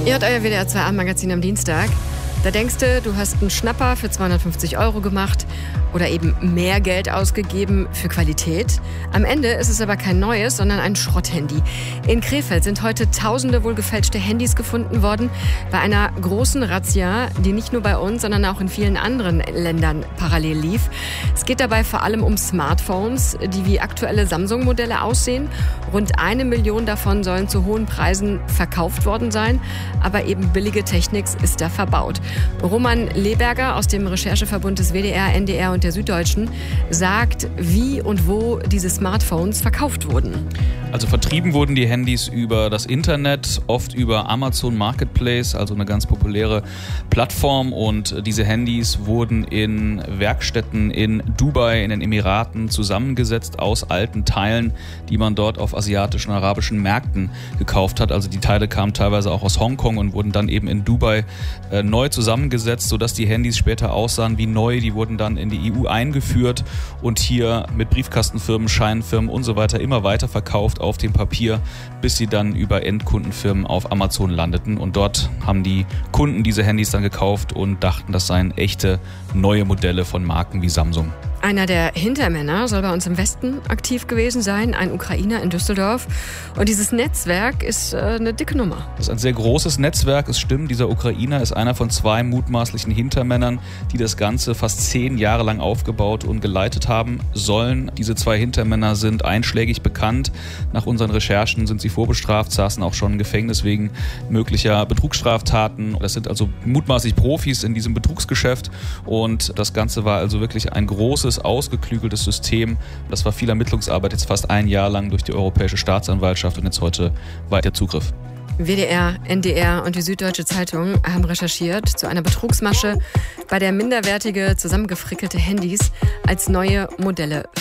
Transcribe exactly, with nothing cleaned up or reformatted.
Ihr hört euer W D R zwei Abendmagazin am Dienstag. Da denkst du, du hast einen Schnapper für zweihundertfünfzig Euro gemacht oder eben mehr Geld ausgegeben für Qualität. Am Ende ist es aber kein neues, sondern ein Schrotthandy. In Krefeld sind heute tausende wohl gefälschte Handys gefunden worden bei einer großen Razzia, die nicht nur bei uns, sondern auch in vielen anderen Ländern parallel lief. Es geht dabei vor allem um Smartphones, die wie aktuelle Samsung-Modelle aussehen. Rund eine Million davon sollen zu hohen Preisen verkauft worden sein, aber eben billige Technik ist da verbaut. Roman Leberger aus dem Rechercheverbund des W D R, N D R und der Süddeutschen sagt, wie und wo diese Smartphones verkauft wurden. Also vertrieben wurden die Handys über das Internet, oft über Amazon Marketplace, also eine ganz populäre Plattform. Und diese Handys wurden in Werkstätten in Dubai, in den Emiraten zusammengesetzt aus alten Teilen, die man dort auf asiatischen und arabischen Märkten gekauft hat. Also die Teile kamen teilweise auch aus Hongkong und wurden dann eben in Dubai äh, neu zusammengesetzt, sodass die Handys später aussahen wie neu. Die wurden dann in die E U eingeführt und hier mit Briefkastenfirmen, Scheinfirmen und so weiter immer weiter verkauft auf dem Papier, bis sie dann über Endkundenfirmen auf Amazon landeten. Und dort haben die Kunden diese Handys dann gekauft und dachten, das seien echte neue Modelle von Marken wie Samsung. Einer der Hintermänner soll bei uns im Westen aktiv gewesen sein, ein Ukrainer in Düsseldorf. Und dieses Netzwerk ist äh, eine dicke Nummer. Das ist ein sehr großes Netzwerk, es stimmt. Dieser Ukrainer ist einer von zwei mutmaßlichen Hintermännern, die das Ganze fast zehn Jahre lang aufgebaut und geleitet haben sollen. Diese zwei Hintermänner sind einschlägig bekannt. Nach unseren Recherchen sind sie vorbestraft, saßen auch schon im Gefängnis wegen möglicher Betrugsstraftaten. Das sind also mutmaßlich Profis in diesem Betrugsgeschäft. Und das Ganze war also wirklich ein großes, ausgeklügeltes System. Das war viel Ermittlungsarbeit, jetzt fast ein Jahr lang durch die Europäische Staatsanwaltschaft und jetzt heute weiter Zugriff. W D R, N D R und die Süddeutsche Zeitung haben recherchiert zu einer Betrugsmasche, bei der minderwertige, zusammengefrickelte Handys als neue Modelle